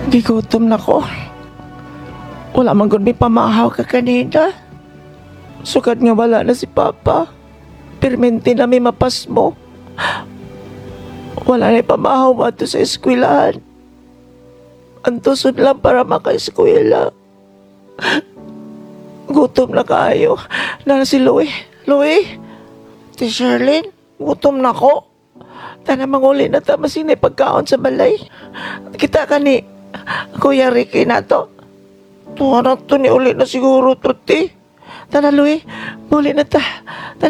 Gigutom na ko. Wala man gud may pamahaw ka kanina. Sugad nga wala na si Papa. Permente na may mapas mo. Wala na pamahaw mo ato sa eskwelahan. Ang tusod lang para maka-eskwela. Gutom na kayo. Na si Louie. Louie? Si Sherlyn? Gutom na ko. Tana manguli na ta masinay pagkaon sa balay. Kita ka ni Kuya Ricky na to. Tuwarang to ni uli na siguro, Tuti. Tana, Louie. Muli na ta.